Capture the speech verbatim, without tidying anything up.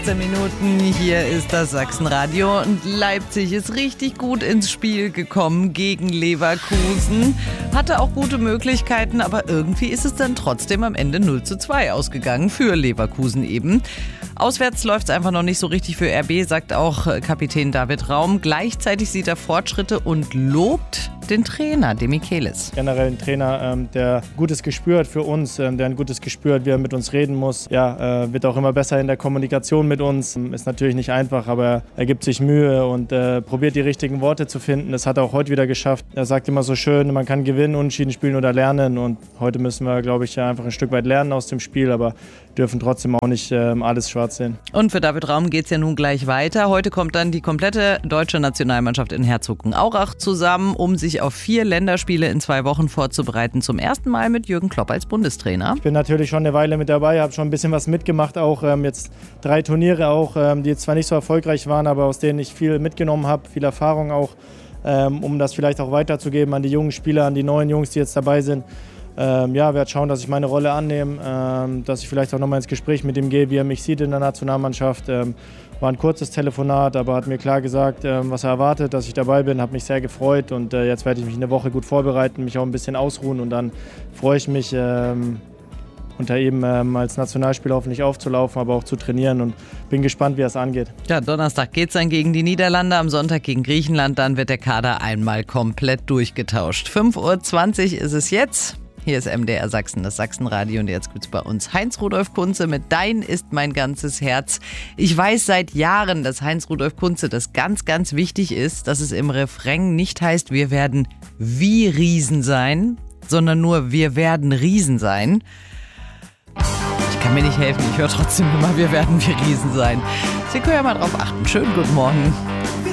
achtzehn Minuten. Hier ist das Sachsenradio und Leipzig ist richtig gut ins Spiel gekommen gegen Leverkusen. Hatte auch gute Möglichkeiten, aber irgendwie ist es dann trotzdem am Ende null zu zwei ausgegangen für Leverkusen eben. Auswärts läuft es einfach noch nicht so richtig für R B, sagt auch Kapitän David Raum. Gleichzeitig sieht er Fortschritte und lobt den Trainer, Demichelis. Generell ein Trainer, ähm, der gutes Gespür hat für uns, ähm, der ein gutes Gespür hat, wie er mit uns reden muss. Ja, äh, wird auch immer besser in der Kommunikation mit uns. Ist natürlich nicht einfach, aber er gibt sich Mühe und äh, probiert die richtigen Worte zu finden. Das hat er auch heute wieder geschafft. Er sagt immer so schön, man kann gewinnen, unentschieden spielen oder lernen. Und heute müssen wir, glaube ich, einfach ein Stück weit lernen aus dem Spiel, aber dürfen trotzdem auch nicht ähm, alles schwarz sehen. Und für David Raum geht es ja nun gleich weiter. Heute kommt dann die komplette deutsche Nationalmannschaft in Herzogenaurach zusammen, um sich auf vier Länderspiele in zwei Wochen vorzubereiten. Zum ersten Mal mit Jürgen Klopp als Bundestrainer. Ich bin natürlich schon eine Weile mit dabei, habe schon ein bisschen was mitgemacht, auch ähm, jetzt drei Turniere auch, ähm, die jetzt zwar nicht so erfolgreich waren, aber aus denen ich viel mitgenommen habe, viel Erfahrung auch, ähm, um das vielleicht auch weiterzugeben an die jungen Spieler, an die neuen Jungs, die jetzt dabei sind. Ähm, ja, werde schauen, dass ich meine Rolle annehme, ähm, dass ich vielleicht auch nochmal ins Gespräch mit ihm gehe, wie er mich sieht in der Nationalmannschaft. Ähm, war ein kurzes Telefonat, aber hat mir klar gesagt, ähm, was er erwartet, dass ich dabei bin, habe mich sehr gefreut und äh, jetzt werde ich mich eine Woche gut vorbereiten, mich auch ein bisschen ausruhen und dann freue ich mich, ähm, unter ihm ähm, als Nationalspieler hoffentlich aufzulaufen, aber auch zu trainieren und bin gespannt, wie es angeht. Ja, Donnerstag geht es dann gegen die Niederlande, am Sonntag gegen Griechenland, dann wird der Kader einmal komplett durchgetauscht. fünf Uhr zwanzig ist es jetzt. Hier ist M D R Sachsen, das Sachsenradio und jetzt gibt es bei uns Heinz-Rudolf Kunze mit Dein ist mein ganzes Herz. Ich weiß seit Jahren, dass Heinz-Rudolf Kunze das ganz, ganz wichtig ist, dass es im Refrain nicht heißt, wir werden wie Riesen sein, sondern nur wir werden Riesen sein. Ich kann mir nicht helfen, ich höre trotzdem immer, wir werden wie Riesen sein. Sie können ja mal drauf achten. Schönen guten Morgen.